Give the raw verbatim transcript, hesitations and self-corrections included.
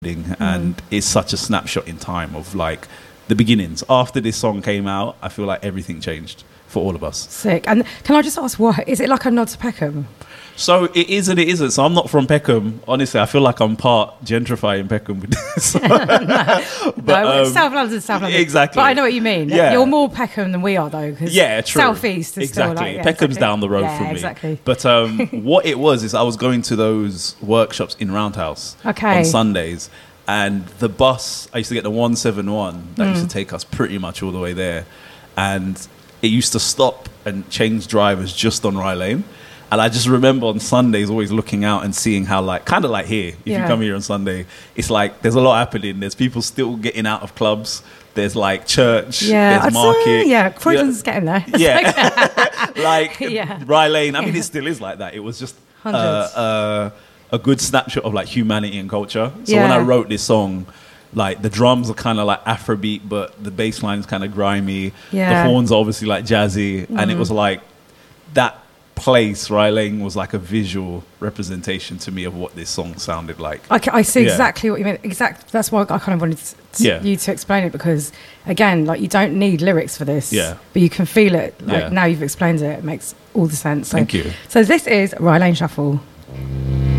mm. and it's such a snapshot in time of like the beginnings. After this song came out, I feel like everything changed for all of us. Sick. And can I just ask, what is it, like a nod to Peckham? So it is and it isn't. So I'm not from Peckham. Honestly, I feel like I'm part gentrifying Peckham with this. no, but, no um, South London, South London. Exactly. But I know what you mean. Yeah. You're more Peckham than we are, though. Cause yeah, true. South East is exactly. still like... Yeah, Peckham's exactly. down the road yeah, from me. exactly. But um, what it was is I was going to those workshops in Roundhouse okay. on Sundays. And the bus, I used to get the one seven one that mm. used to take us pretty much all the way there. And it used to stop and change drivers just on Rye Lane. And I just remember on Sundays always looking out and seeing how, like, kind of like here, if yeah. you come here on Sunday, it's like there's a lot happening. There's people still getting out of clubs. There's like church. Yeah, there's market. Uh, yeah, Croydon's yeah. getting there. Yeah. like yeah. Rye Lane. I mean, it still is like that. It was just uh, uh, a good snapshot of like humanity and culture. So yeah. when I wrote this song, like the drums are kind of like Afrobeat, but the bass line is kind of grimy. Yeah. The horns are obviously like jazzy. Mm. And it was like that place, Rye Lane, was like a visual representation to me of what this song sounded like. I, I see yeah. exactly what you mean. Exact. That's why I kind of wanted to, yeah. you to explain it, because again, like you don't need lyrics for this, yeah. but you can feel it. Like yeah. now you've explained it, it makes all the sense. So, Thank you. So this is Rye Lane Shuffle.